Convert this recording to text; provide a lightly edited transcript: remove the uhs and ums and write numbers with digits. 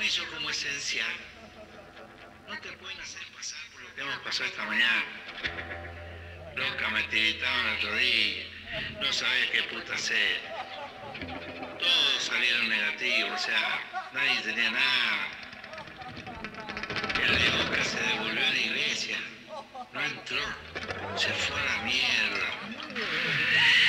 eso como esencial. No te pueden hacer pasar por lo que hemos pasado esta mañana. Loca, me tiritaban el otro día. No sabés qué puta hacer. Todos salieron negativos, o sea, nadie tenía nada. El de Oscar se devolvió a la iglesia. No entró. Se fue a la mierda.